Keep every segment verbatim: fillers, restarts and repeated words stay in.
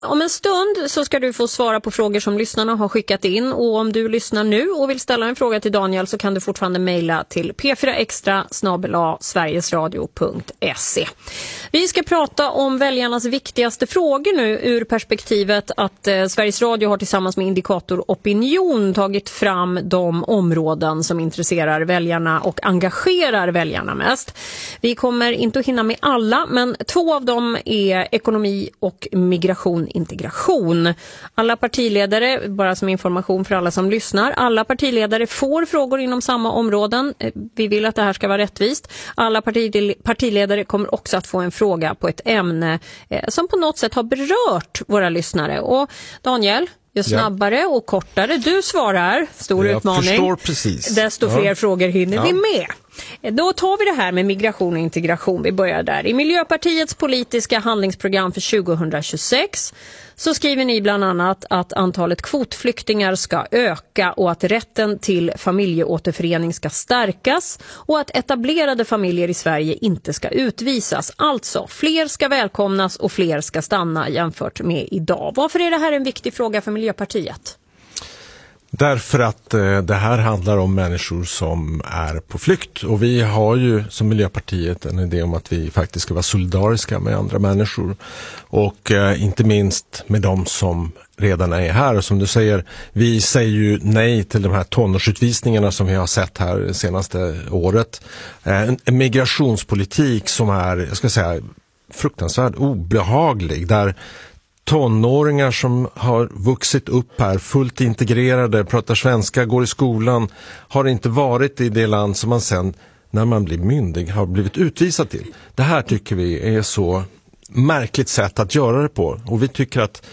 Om en stund så ska du få svara på frågor som lyssnarna har skickat in, och om du lyssnar nu och vill ställa en fråga till Daniel så kan du fortfarande mejla till p fyra extra snabel-a sverigesradio punkt se. Vi ska prata om väljarnas viktigaste frågor nu ur perspektivet att eh, Sveriges Radio har tillsammans med Indikator Opinion tagit fram de områden som intresserar väljarna och engagerar väljarna mest. Vi kommer inte att hinna med alla, men två av dem är ekonomi och migration, integration. Alla partiledare, bara som information för alla som lyssnar, alla partiledare får frågor inom samma områden. Vi vill att det här ska vara rättvist. Alla parti- partiledare kommer också att få en fråga på ett ämne eh, som på något sätt har berört våra lyssnare. Och Daniel, ju snabbare och kortare du svarar, stor jag utmaning, förstår precis. desto fler ja. frågor hinner ja. vi med. Då tar vi det här med migration och integration. Vi börjar där. I Miljöpartiets politiska handlingsprogram för tjugohundratjugosex så skriver ni bland annat att antalet kvotflyktingar ska öka och att rätten till familjeåterförening ska stärkas och att etablerade familjer i Sverige inte ska utvisas. Alltså, fler ska välkomnas och fler ska stanna jämfört med idag. Varför är det här en viktig fråga för Miljöpartiet? Därför att eh, det här handlar om människor som är på flykt, och vi har ju som Miljöpartiet en idé om att vi faktiskt ska vara solidariska med andra människor och eh, inte minst med de som redan är här. Och som du säger, vi säger ju nej till de här tonårsutvisningarna som vi har sett här det senaste året. Eh, en, en migrationspolitik som är, jag ska säga, fruktansvärt obehaglig, där tonåringar som har vuxit upp här, fullt integrerade, pratar svenska, går i skolan, har inte varit i det land som man sen, när man blir myndig, har blivit utvisad till. Det här tycker vi är så märkligt sätt att göra det på, och vi tycker att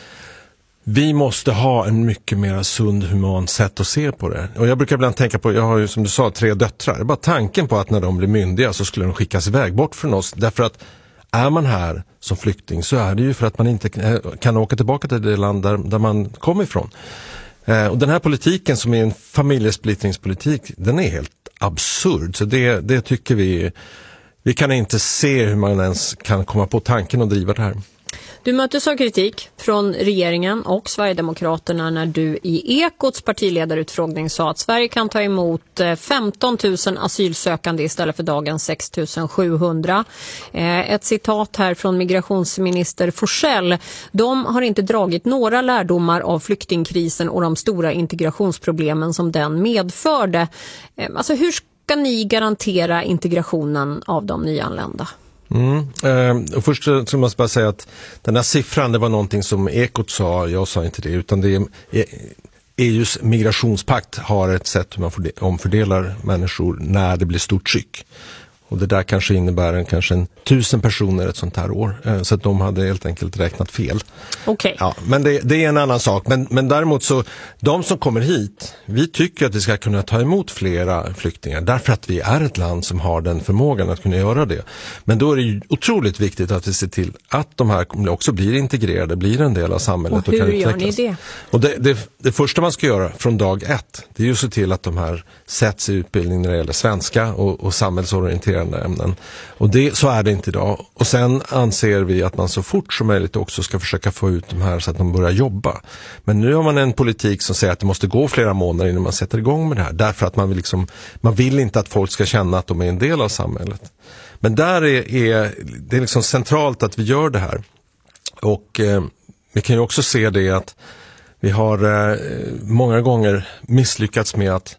vi måste ha en mycket mer sund, human sätt att se på det. Och jag brukar ibland tänka på, jag har ju som du sa tre döttrar, det är bara tanken på att när de blir myndiga så skulle de skickas iväg bort från oss, därför att är man här som flykting så är det ju för att man inte kan åka tillbaka till det land där, där man kommer ifrån. Eh, och den här politiken som är en familjesplittringspolitik, den är helt absurd. Så det, det tycker vi, vi kan inte se hur man ens kan komma på tanken och driva det här. Du möttes av kritik från regeringen och Sverigedemokraterna när du i Ekots partiledarutfrågning sa att Sverige kan ta emot femton tusen asylsökande istället för dagens sex tusen sjuhundra. Ett citat här från migrationsminister Forsell. De har inte dragit några lärdomar av flyktingkrisen och de stora integrationsproblemen som den medförde. Alltså, hur ska ni garantera integrationen av de nyanlända? Mm. Eh, och först så måste jag bara säga att den här siffran, det var någonting som Ekot sa, jag sa inte det, utan det är, E U:s migrationspakt har ett sätt hur man omfördelar människor när det blir stort tryck. Och det där kanske innebär en, kanske en tusen personer ett sånt här år. Eh, så att de hade helt enkelt räknat fel. Okay. Ja, men det, det är en annan sak. Men, men däremot så, de som kommer hit, vi tycker att vi ska kunna ta emot flera flyktingar. Därför att vi är ett land som har den förmågan att kunna göra det. Men då är det ju otroligt viktigt att vi ser till att de här också blir integrerade, blir en del av samhället. Och hur och kan gör utvecklas. ni det? Och det, det, det första man ska göra från dag ett, det är ju att se till att de här sätts i utbildning när det gäller svenska och, och samhällsorienterade ämnen. Och det, så är det inte idag. Och sen anser vi att man så fort som möjligt också ska försöka få ut de här så att de börjar jobba. Men nu har man en politik som säger att det måste gå flera månader innan man sätter igång med det här. Därför att man vill, liksom, man vill inte att folk ska känna att de är en del av samhället. Men där är, är det är liksom centralt att vi gör det här. Och eh, vi kan ju också se det att vi har eh, många gånger misslyckats med att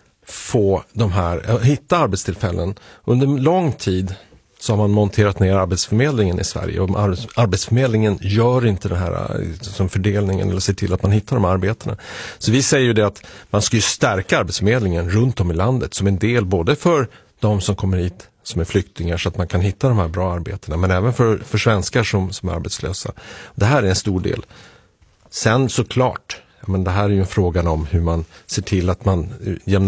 få de här, hitta arbetstillfällen. Under lång tid så har man monterat ner arbetsförmedlingen i Sverige, och arbetsförmedlingen gör inte den här som fördelningen eller ser till att man hittar de här arbetena. Så vi säger ju det att man ska ju stärka arbetsförmedlingen runt om i landet som en del både för de som kommer hit som är flyktingar så att man kan hitta de här bra arbetena, men även för, för svenskar som, som är arbetslösa. Det här är en stor del. Sen såklart, men det här är ju en fråga om hur man ser till att man jämnar